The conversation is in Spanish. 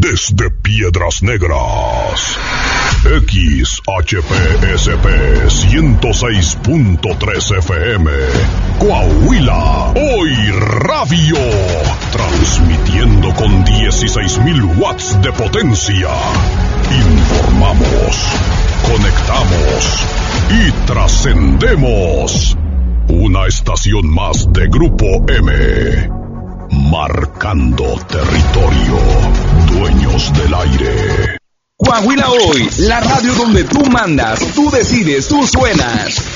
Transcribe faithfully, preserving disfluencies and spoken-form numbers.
Desde Piedras Negras, X H P S P ciento seis punto tres F M, Coahuila, Hoy Radio, transmitiendo con dieciséis mil watts de potencia. Informamos, conectamos y trascendemos. Una estación más de Grupo M. Marcando territorio, dueños del aire. Coahuila Hoy, la radio donde tú mandas, tú decides, tú suenas.